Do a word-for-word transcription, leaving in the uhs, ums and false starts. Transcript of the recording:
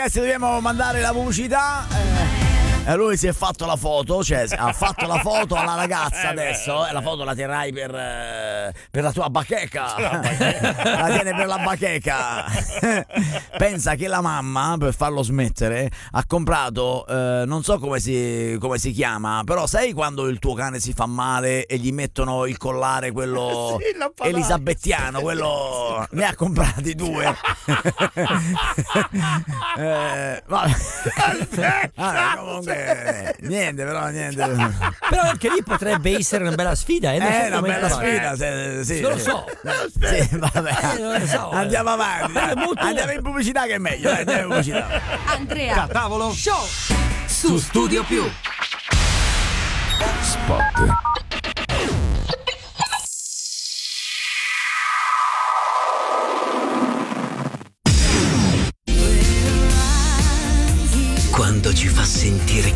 ragazzi, dobbiamo mandare la pubblicità. Eh. E lui si è fatto la foto, cioè ha fatto la foto alla ragazza adesso, e la foto la terrai per, eh, per la tua bacheca, la tiene per la bacheca. Pensa che la mamma, per farlo smettere, ha comprato, eh, non so come si, come si chiama, però sai quando il tuo cane si fa male e gli mettono il collare, quello sì, elisabettiano, quello ne ha comprati due. eh, vabbè. Vabbè, comunque Eh, niente, però niente. Però anche lì potrebbe essere una bella sfida. È eh, una bella sfida, se, sì, non lo so. Sì, vabbè. Eh, non lo so. Andiamo avanti. Andiamo in pubblicità che è meglio. Dai, andiamo in pubblicità. Andrea Tavolo Show su Studio Più. Spot. Quando ci fa sentire